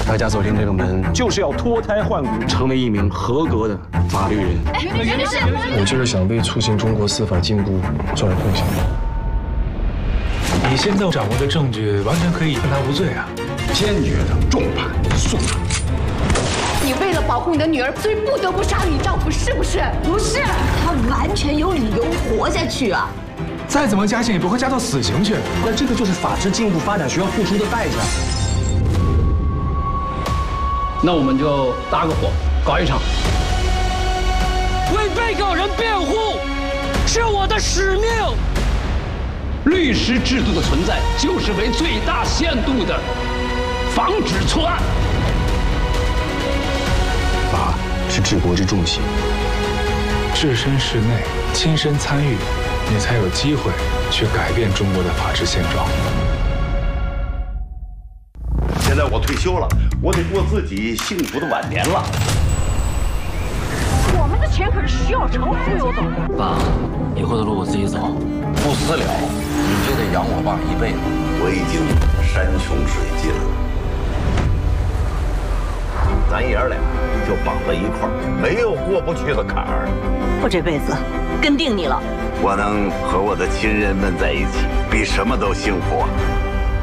大家走进这个门，就是要脱胎换骨，成为一名合格的法律人。 袁律师， 我就是想为促进中国司法进步做点贡献。 你现在掌握的证据完全可以判他无罪啊！ 坚决的重判肃处。 你为了保护你的女儿，所以不得不杀了你丈夫，是不是？ 不是，他完全有理由活下去啊！ 再怎么加刑也不会加到死刑去。 那这个就是法治进步发展需要付出的代价。那我们就搭个伙，搞一场。 为被告人辩护是我的使命。 律师制度的存在，就是为最大限度的防止错案。 法是治国之重器， 置身事内，亲身参与，你才有机会去改变中国的法治现状。 现在我退休了，我得过自己幸福的晚年了。 我们的钱可是徐小成忽悠走的。 爸，以后的路我自己走。 不私了，你就得养我爸一辈子。我已经山穷水尽了，咱爷儿俩就绑在一块儿，没有过不去的坎儿。 我这辈子跟定你了。 我能和我的亲人们在一起，比什么都幸福啊！